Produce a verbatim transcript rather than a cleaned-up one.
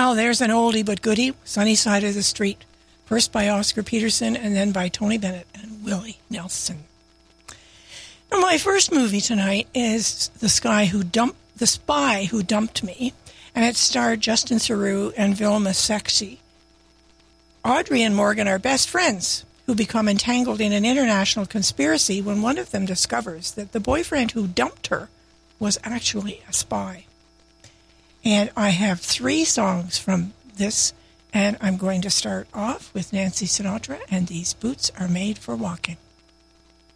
Now there's an oldie but goodie, Sunny Side of the Street. First by Oscar Peterson and then by Tony Bennett and Willie Nelson. Now my first movie tonight is The Spy Who Dumped, The Spy Who Dumped Me, and it starred Justin Theroux and Vilma Sexy. Audrey and Morgan are best friends who become entangled in an international conspiracy when one of them discovers that the boyfriend who dumped her was actually a spy. And I have three songs from this, and I'm going to start off with Nancy Sinatra and These Boots Are Made for Walking.